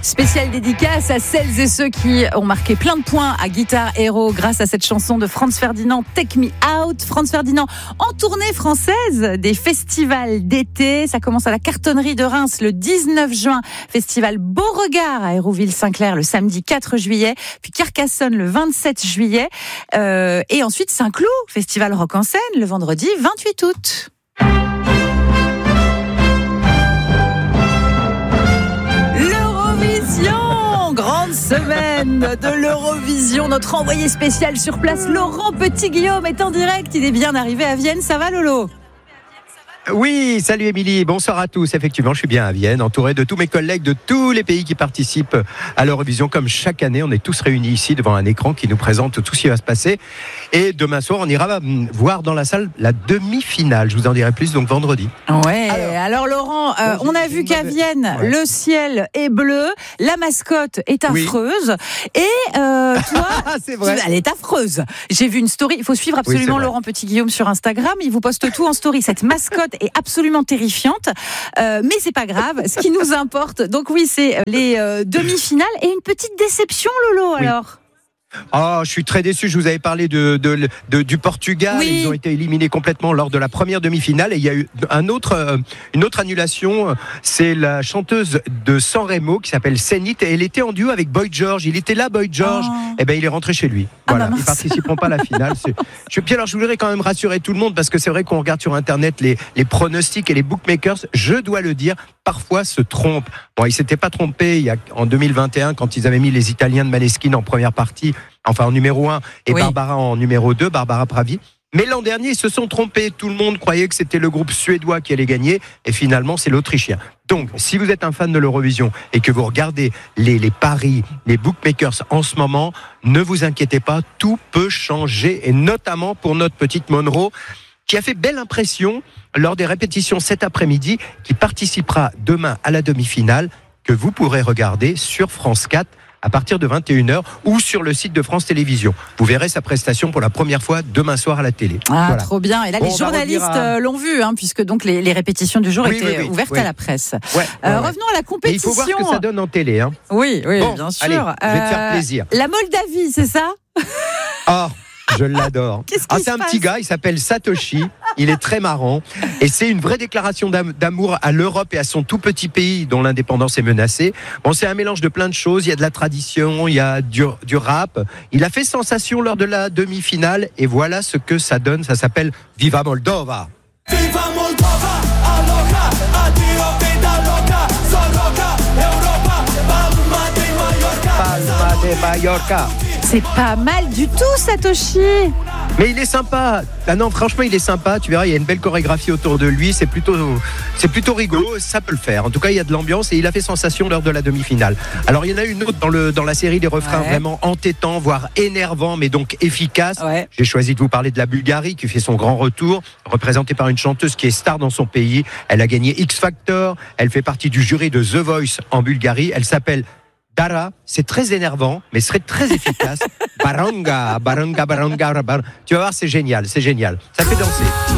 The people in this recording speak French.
Spéciale dédicace à celles et ceux qui ont marqué plein de points à Guitar Hero grâce à cette chanson de Franz Ferdinand, Take Me Out. Franz Ferdinand en tournée française des festivals d'été. Ça commence à la Cartonnerie de Reims le 19 juin. Festival Beauregard à Hérouville-Saint-Clair le samedi 4 juillet. Puis Carcassonne le 27 juillet. Et ensuite Saint-Cloud, Festival Rock en scène le vendredi 28 août. Grande semaine de l'Eurovision. Notre envoyé spécial sur place, Laurent Petit-Guillaume, est en direct. Il est bien arrivé à Vienne. Ça va, Lolo ? Oui, salut Émilie, bonsoir à tous. Effectivement, je suis bien à Vienne, entouré de tous mes collègues de tous les pays qui participent à l'Eurovision. Comme chaque année, on est tous réunis ici devant un écran qui nous présente tout ce qui va se passer. Et demain soir, on ira voir dans la salle la demi-finale. Je vous en dirai plus donc vendredi. Ouais. Alors Laurent, on a vu qu'à Vienne, le ciel est bleu, la mascotte est affreuse. Oui. Et toi, c'est vrai. Elle est affreuse. J'ai vu une story. Il faut suivre absolument Laurent Petit-Guillaume sur Instagram. Il vous poste tout en story. Cette mascotte est absolument terrifiante, mais c'est pas grave. Ce qui nous importe, donc oui, c'est les demi-finales et une petite déception, Lolo. Alors. Oh, je suis très déçu. Je vous avais parlé du Portugal. Oui. Ils ont été éliminés complètement lors de la première demi-finale. Et il y a eu une autre annulation. C'est la chanteuse de San Remo qui s'appelle Zenit. Et elle était en duo avec Boy George. Il était là, Boy George. Et il est rentré chez lui. Voilà. Ils participeront pas à la finale. Alors, je voudrais quand même rassurer tout le monde parce que c'est vrai qu'on regarde sur Internet les pronostics et les bookmakers. Je dois le dire, parfois se trompent. Bon, ils s'étaient pas trompés en 2021 quand ils avaient mis les Italiens de Maneskin en première partie. Enfin en numéro 1 et Barbara en numéro 2, Barbara Pravi. Mais l'an dernier, ils se sont trompés. Tout le monde croyait que c'était le groupe suédois qui allait gagner. Et finalement, c'est l'Autrichien. Donc, si vous êtes un fan de l'Eurovision et que vous regardez les paris, les bookmakers en ce moment, ne vous inquiétez pas, tout peut changer. Et notamment pour notre petite Monroe, qui a fait belle impression lors des répétitions cet après-midi, qui participera demain à la demi-finale, que vous pourrez regarder sur France 4 à partir de 21h ou sur le site de France Télévisions. Vous verrez sa prestation pour la première fois demain soir à la télé. Ah, voilà. Trop bien. Et là, les journalistes l'ont vu, puisque donc les répétitions du jour étaient ouvertes à la presse. Revenons à la compétition. Et il faut voir ce que ça donne en télé. Oui, bien sûr. Allez, je vais te faire plaisir. La Moldavie, c'est ça ? Oh, je l'adore. C'est un petit gars, il s'appelle Satoshi. Il est très marrant. Et c'est une vraie déclaration d'amour à l'Europe et à son tout petit pays dont l'indépendance est menacée. Bon, c'est un mélange de plein de choses. Il y a de la tradition, il y a du rap. Il a fait sensation lors de la demi-finale. Et voilà ce que ça donne. Ça s'appelle Viva Moldova. Viva Moldova, aloha, adio, vida loca, soloca, Europa, Palma de Mallorca. C'est pas mal du tout, Satoshi. Mais il est sympa. Ah non, franchement, il est sympa. Tu verras, il y a une belle chorégraphie autour de lui. C'est plutôt rigolo. Ça peut le faire. En tout cas, il y a de l'ambiance et il a fait sensation lors de la demi-finale. Alors, il y en a une autre dans la série des refrains vraiment entêtants, voire énervants, mais donc efficaces. J'ai choisi de vous parler de la Bulgarie qui fait son grand retour, représentée par une chanteuse qui est star dans son pays. Elle a gagné X Factor. Elle fait partie du jury de The Voice en Bulgarie. Elle s'appelle Dara, c'est très énervant, mais serait très efficace. Baranga. Tu vas voir, c'est génial. Ça fait danser.